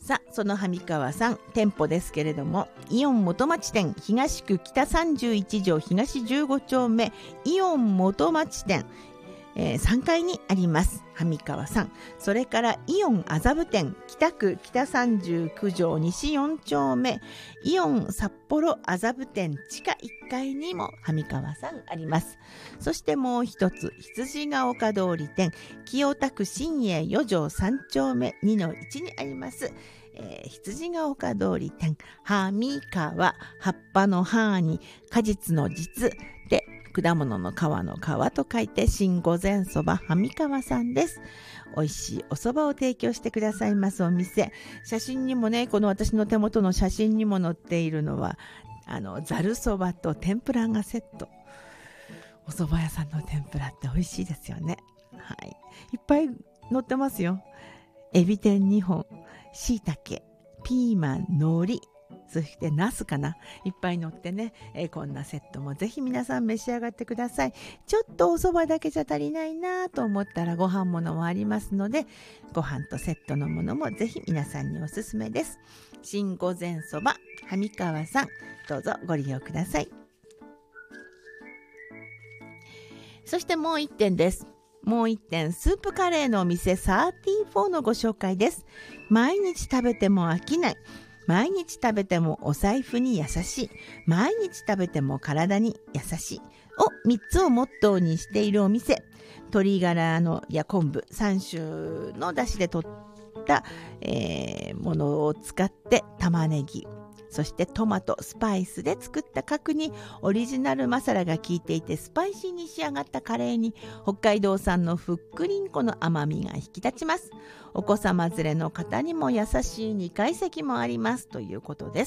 さあ、その上川さん店舗ですけれども、イオン元町店東区北31条東15丁目イオン元町店、3階にあります上川さん。それからイオン麻布店北区北39条西4丁目イオン札幌麻布店地下1階にも上川さんあります。そしてもう一つ、羊ヶ丘通り店清田区新栄4条3丁目2の1にあります、羊ヶ丘通り店上川、葉っぱの葉に果実の実で果物の皮の皮と書いて新御前そば上川さんです。美味しいお蕎麦を提供してくださいますお店。写真にもね、この私の手元の写真にも載っているのはざるそばと天ぷらがセット。お蕎麦屋さんの天ぷらって美味しいですよね。はい、いっぱい載ってますよ。エビ天2本、しいたけ、ピーマン、海苔、そしてナスかな、いっぱい乗ってね、こんなセットもぜひ皆さん召し上がってください。ちょっとお蕎麦だけじゃ足りないなと思ったらご飯ものもありますので、ご飯とセットのものもぜひ皆さんにおすすめです。新御前そば上川さん、どうぞご利用ください。そしてもう一点です。もう一点、スープカレーのお店34のご紹介です。毎日食べても飽きない、毎日食べてもお財布に優しい、毎日食べても体に優しいを3つをモットーにしているお店。鶏ガラのや昆布3種の出汁で取った、ものを使って玉ねぎ、そしてトマト、スパイスで作った角にオリジナルマサラが効いていてスパイシーに仕上がったカレーに北海道産のふっくりんこの甘みが引き立ちます。お子様連れの方にも優しい2階席もありますということです。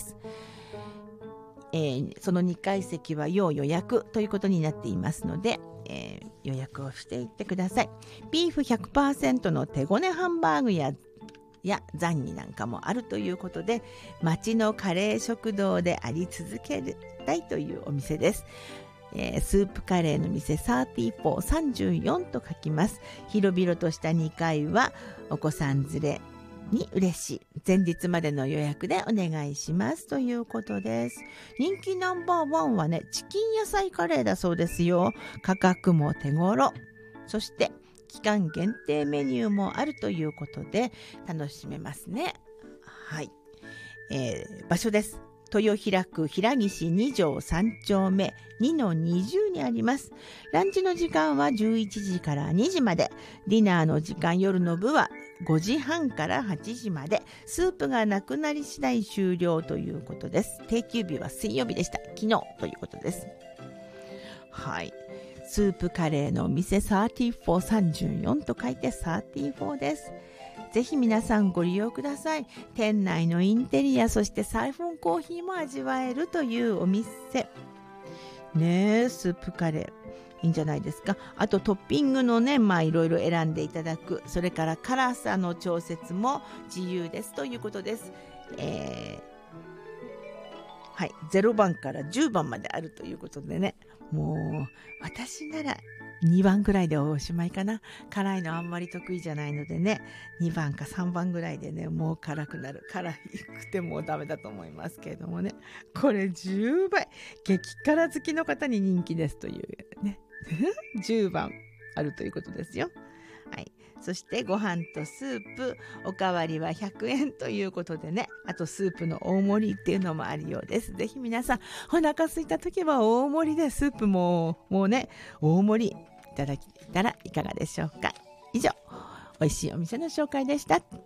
その2階席は要予約ということになっていますので、予約をしていってください。ビーフ 100% の手ごねハンバーグやザンギなんかもあるということで、町のカレー食堂であり続けたいというお店です。スープカレーの店34と書きます。広々とした2階はお子さん連れに嬉しい。前日までの予約でお願いしますということです。人気ナンバー1はね、チキン野菜カレーだそうですよ。価格も手頃。そして期間限定メニューもあるということで楽しめますね。はい、場所です。豊平区平岸2条3丁目2の20にあります。ランチの時間は11時から2時まで、ディナーの時間夜の部は5時半から8時まで、スープがなくなり次第終了ということです。定休日は水曜日でした。昨日ということです。はい、スープカレーのお店34と書いて34です。ぜひ皆さんご利用ください。店内のインテリア、そしてサイフォンコーヒーも味わえるというお店ねえ。スープカレーいいんじゃないですか。あとトッピングのね、いろいろ選んでいただく、それから辛さの調節も自由ですということです。はい、0番から10番まであるということでね、もう私なら2番ぐらいでおしまいかな。辛いのあんまり得意じゃないのでね、2番か3番ぐらいでね、もう辛くなる。辛くてもうダメだと思いますけれどもね、これ10倍激辛好きの方に人気ですというね10番あるということですよ。はい、そしてご飯とスープおかわりは100円ということでね、あとスープの大盛りっていうのもあるようです。ぜひ皆さんお腹空いた時は大盛りでスープもうね大盛りいただけたらいかがでしょうか。以上、おいしいお店の紹介でした。